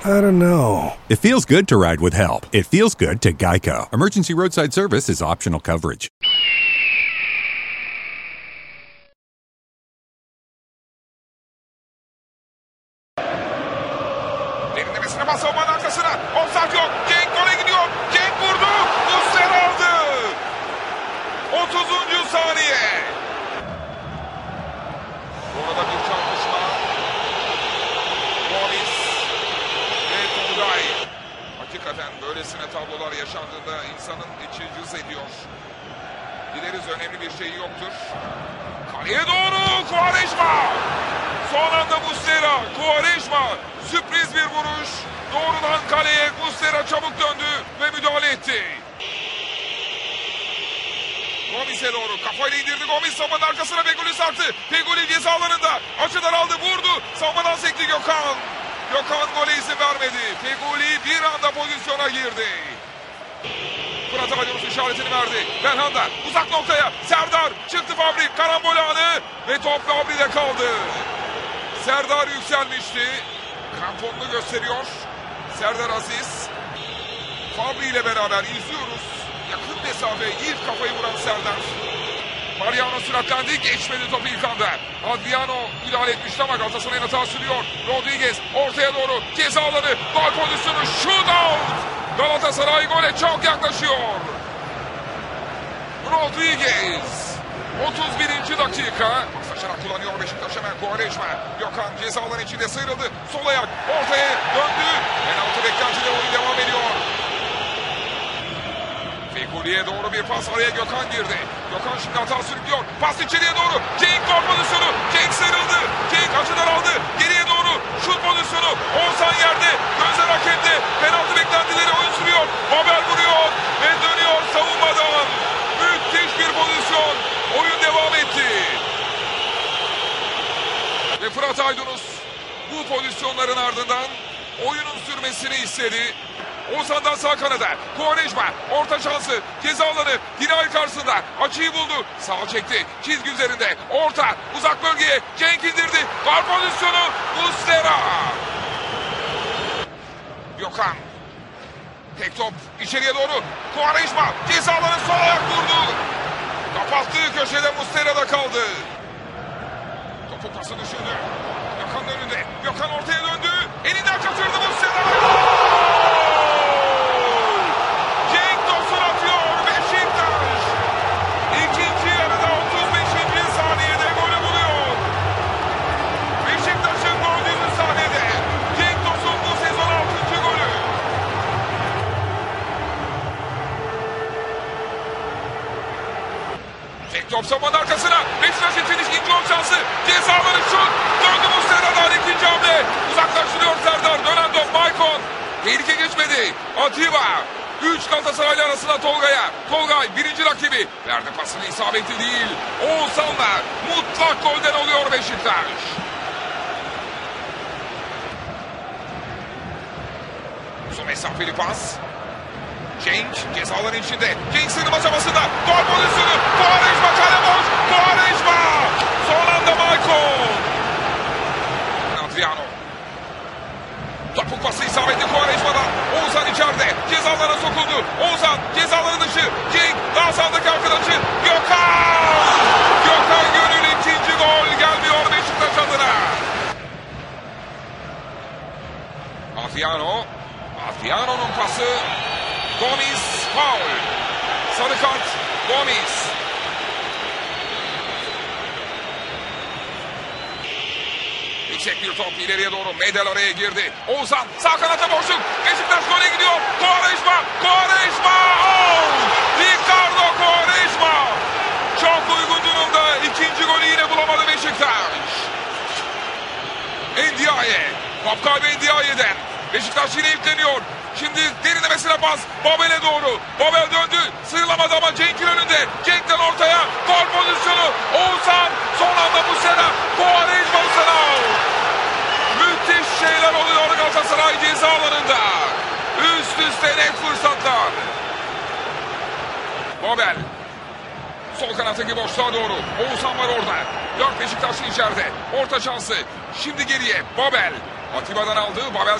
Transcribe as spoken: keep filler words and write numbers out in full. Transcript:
I don't know. It feels good to ride with help. It feels good to Geico. Emergency roadside service is optional coverage. Derinlemesine bas savunmanın arkasına. Offside yok. Cenk gole gidiyor. Cenk vurdu. Muslera aldı. otuzuncu saniye. Orada bir çarpışma. Gomis ve Tolgay. Hakikaten böylesine tablolar yaşandığında insanın içi cız ediyor. Dileriz önemli bir şey yoktur. Kaleye doğru Quaresma. Son anda Muslera. Quaresma. Sürpriz bir vuruş. Doğrudan kaleye Muslera çabuk döndü ve müdahale etti. Gomis'e doğru kafayla indirdi. Gomis savunmanın arkasına Feguli sarktı. Feguli ceza alanında. Açıdan aldı, vurdu. Savunmadan sekti Gökhan. Gökhan gole izin vermedi. Feguli bir anda pozisyona girdi. Fırat Aydınus işaretini verdi. Belhanda uzak noktaya. Serdar çıktı, Fabri. Karambol anı ve top Fabri'de kaldı. Serdar yükselmişti. Kramponunu gösteriyor. Serdar Aziz. Fabri ile beraber izliyoruz. Yakın mesafe ilk kafayı vuran Serdar. Mariano süratlendi. Geçmedi topu ilk anda. Adriano müdahale etmişti ama Galatasaray'ın hata sürüyor. Rodriguez ortaya doğru. Ceza alanı. Gol pozisyonu. Shootout. Galatasaray gole çok yaklaşıyor. Rodriguez. otuz birinci dakika. Paslaşarak kullanıyor Beşiktaş hemen. Quaresma. Gökhan ceza alanı içinde sıyrıldı. Sol ayak ortaya döndü. Penaltı beklentide oyun devam ediyor. Fegüli'ye doğru bir pas, araya Gökhan girdi. Gökhan şimdi hata sürüklüyor. Pas içeriye doğru. Cenk gol pozisyonu. Cenk sıyrıldı. Cenk açıdan aldı. Geriye doğru şut pozisyonu. Oğuzhan yerde. Gözler hakemde. Penaltı beklentileri oyun sürüyor. Babel vuruyor ve dönüyor savunmadan. Müthiş bir pozisyon. Oyun devam etti. Ve Fırat Aydınus bu pozisyonların ardından oyunun sürmesini istedi. Oğuzhan'dan sağ kanada. Quaresma orta şansı. Ceza alanı. Dinay karşısında. Açıyı buldu. Sağa çekti. Çizgi üzerinde. Orta. Uzak bölgeye. Cenk indirdi. Gol pozisyonu. Muslera. Gökhan. Tek top. içeriye doğru. Quaresma. Ceza alanı sol ayak vurdu. Kapattığı köşede Muslera'da kaldı. Topu pası düşündü. Gökhan'ın önünde. Gökhan ortaya döndü. Elinden kaçırdı Muslera. Top savunmanın arkasına. Beşiktaş için ikinci gol şansı. Cezaları şut. Döndü Muslera'dan ikinci hamle. Uzaklaştırıyor Serdar. Dönen top Maicon. Tehlike geçmedi. Atiba. Üç Galatasaraylı arasında Tolga'ya. Tolgay birinci rakibi. Verdi pasını, isabetli değil. Oğuzhan'la mutlak golden oluyor Beşiktaş. Uzun mesafeli pas. Cenk cezaların içinde. Cenk sığınma çabasında. Gol pozisyonu. Quaresma kale boş. Quaresma. Son anda Maicon. Adriano. Topuk pası isabetli Quaresma'dan. Oğuzhan içeride. Cezalara sokuldu. Oğuzhan cezaları dışı. Cenk daha sağdaki arkadaşı. Gökhan. Gökhan Gönül ikinci gol gelmiyor Beşiktaş adına. Adriano. Adriano'nun pası. Gomis faul. Sarı kart Gomis. Yüksek bir top ileriye doğru. Medel araya girdi. Oğuzhan sağ kanata boşluk. Beşiktaş gole gidiyor. Quaresma. Quaresma. Oh! Ricardo Quaresma. Çok uygun durumda. İkinci golü yine bulamadı Beşiktaş. Ndiaye. Top kaybı Ndiaye'den. Beşiktaş yine yükleniyor. Şimdi derinlemesine pas. Babel'e doğru. Babel döndü. Sıyrılamadı ama Cenk'in önünde. Cenk'ten ortaya. Gol pozisyonu. Oğuzhan. Son anda Muslera. Quaresma Muslera. Müthiş şeyler oluyor Galatasaray ceza alanında. Üst üste net fırsatlar. Babel. Sol kanattaki boşluğa doğru. Oğuzhan var orada. Dört Beşiktaşlı içeride. Orta şansı. Şimdi geriye. Babel. Atiba'dan aldı. Babel